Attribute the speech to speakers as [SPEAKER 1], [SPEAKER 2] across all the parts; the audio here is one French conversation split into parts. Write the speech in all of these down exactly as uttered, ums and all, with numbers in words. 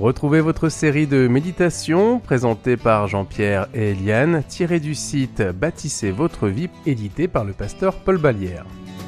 [SPEAKER 1] Retrouvez votre série de méditations présentée par Jean-Pierre et Eliane, tirée du site Bâtissez votre vie, édité par le pasteur Paul Ballière.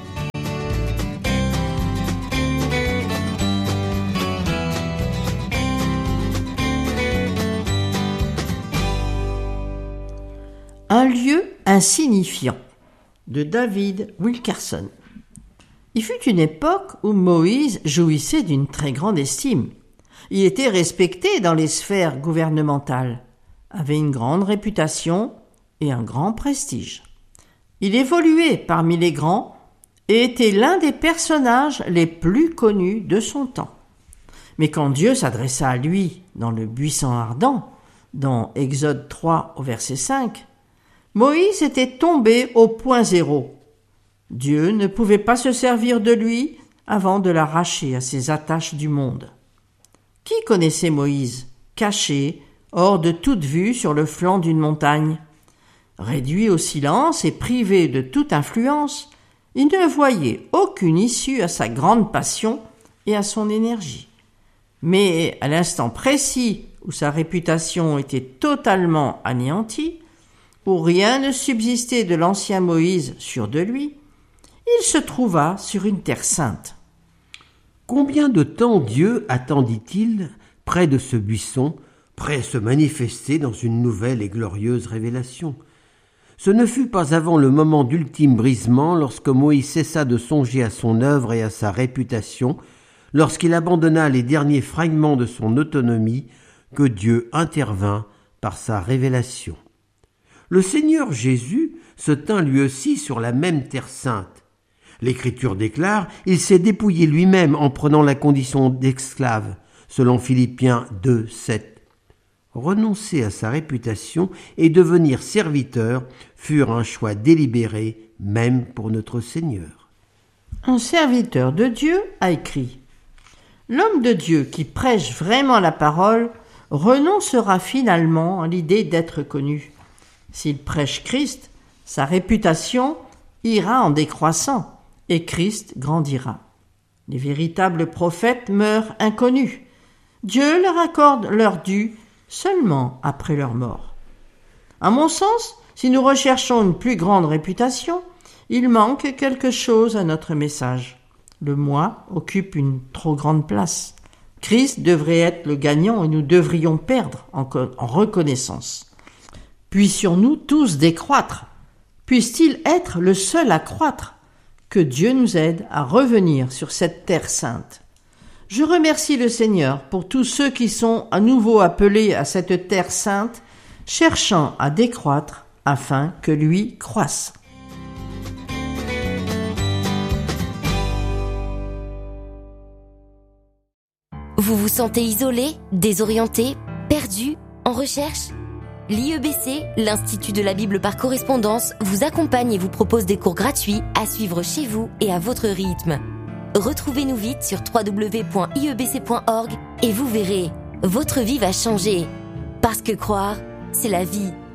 [SPEAKER 2] Un lieu insignifiant de David Wilkerson. Il fut une époque où Moïse jouissait d'une très grande estime. Il était respecté dans les sphères gouvernementales, avait une grande réputation et un grand prestige. Il évoluait parmi les grands et était l'un des personnages les plus connus de son temps. Mais quand Dieu s'adressa à lui dans le buisson ardent, dans Exode trois au verset cinq, Moïse était tombé au point zéro. Dieu ne pouvait pas se servir de lui avant de l'arracher à ses attaches du monde. Qui connaissait Moïse, caché, hors de toute vue sur le flanc d'une montagne? Réduit au silence et privé de toute influence, il ne voyait aucune issue à sa grande passion et à son énergie. Mais à l'instant précis où sa réputation était totalement anéantie, où rien ne subsistait de l'ancien Moïse sûr de lui, il se trouva sur une terre sainte.
[SPEAKER 3] Combien de temps Dieu attendit-il près de ce buisson, prêt à se manifester dans une nouvelle et glorieuse révélation? Ce ne fut pas avant le moment d'ultime brisement, lorsque Moïse cessa de songer à son œuvre et à sa réputation, lorsqu'il abandonna les derniers fragments de son autonomie, que Dieu intervint par sa révélation. Le Seigneur Jésus se tint lui aussi sur la même terre sainte. L'Écriture déclare, il s'est dépouillé lui-même en prenant la condition d'esclave, selon Philippiens deux, sept. Renoncer à sa réputation et devenir serviteur furent un choix délibéré, même pour notre Seigneur.
[SPEAKER 2] Un serviteur de Dieu a écrit « L'homme de Dieu qui prêche vraiment la parole renoncera finalement à l'idée d'être connu. S'il prêche Christ, sa réputation ira en décroissant. Et Christ grandira. Les véritables prophètes meurent inconnus. Dieu leur accorde leur dû seulement après leur mort. À mon sens, si nous recherchons une plus grande réputation, il manque quelque chose à notre message. Le moi occupe une trop grande place. Christ devrait être le gagnant et nous devrions perdre en, en reconnaissance. Puissions-nous tous décroître? Puisse-t-il être le seul à croître? Que Dieu nous aide à revenir sur cette terre sainte. Je remercie le Seigneur pour tous ceux qui sont à nouveau appelés à cette terre sainte, cherchant à décroître afin que lui croisse.
[SPEAKER 4] Vous vous sentez isolé, désorienté, perdu, en recherche ? L'I E B C, l'Institut de la Bible par correspondance, vous accompagne et vous propose des cours gratuits à suivre chez vous et à votre rythme. Retrouvez-nous vite sur w w w point i e b c point org et vous verrez, votre vie va changer. Parce que croire, c'est la vie.